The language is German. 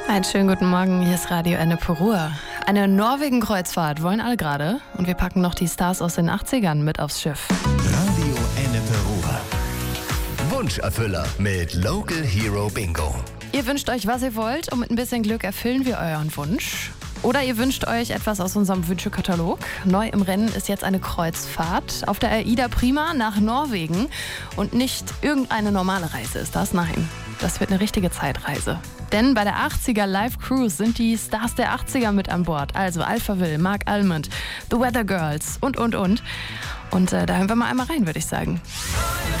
Einen schönen guten Morgen, hier ist Radio Ennepe-Ruhr. Eine Norwegen-Kreuzfahrt wollen alle gerade und wir packen noch die Stars aus den 80ern mit aufs Schiff. Radio Ennepe-Ruhr. Wunscherfüller mit Local Hero Bingo. Ihr wünscht euch, was ihr wollt und mit ein bisschen Glück erfüllen wir euren Wunsch. Oder ihr wünscht euch etwas aus unserem Wünschekatalog. Neu im Rennen ist jetzt eine Kreuzfahrt auf der AIDA Prima nach Norwegen. Und nicht irgendeine normale Reise ist das, nein. Das wird eine richtige Zeitreise. Denn bei der 80er Live Cruise sind die Stars der 80er mit an Bord. Also Alphaville, Mark Almond, The Weather Girls und. Und da hören wir mal einmal rein, würde ich sagen.